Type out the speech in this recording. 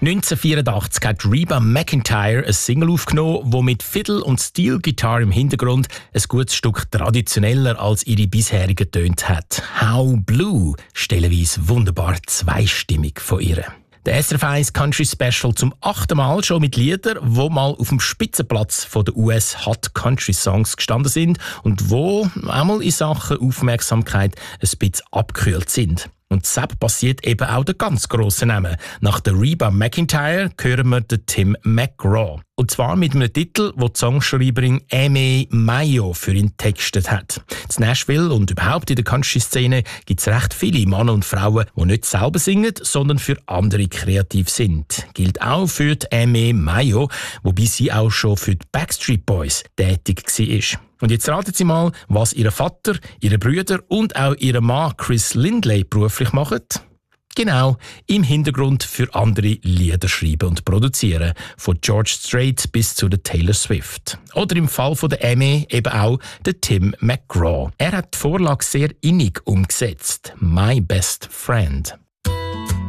1984 hat Reba McEntire eine Single aufgenommen, die mit Fiddle und Steel Guitar im Hintergrund ein gutes Stück traditioneller als ihre bisherigen Töne hat. How Blue, stellenweise wunderbar zweistimmig von ihr. Der SRF 1 Country Special zum 8. Mal schon mit Liedern, die mal auf dem Spitzenplatz der US Hot Country Songs gestanden sind und wo einmal in Sachen Aufmerksamkeit ein bisschen abgekühlt sind. Und deshalb passiert eben auch der ganz grosse Name. Nach der Reba McEntire hören wir den Tim McGraw. Und zwar mit einem Titel, den die Songschreiberin Amy Mayo für ihn textet hat. In Nashville und überhaupt in der Country-Szene gibt es recht viele Männer und Frauen, die nicht selber singen, sondern für andere kreativ sind. Gilt auch für die Amy Mayo, wobei sie auch schon für die Backstreet Boys tätig war. Und jetzt raten Sie mal, was Ihr Vater, Ihre Brüder und auch Ihr Mann Chris Lindley beruflich machen. Genau, im Hintergrund für andere Lieder schreiben und produzieren. Von George Strait bis zu der Taylor Swift. Oder im Fall von der Amy eben auch der Tim McGraw. Er hat die Vorlage sehr innig umgesetzt. My Best Friend.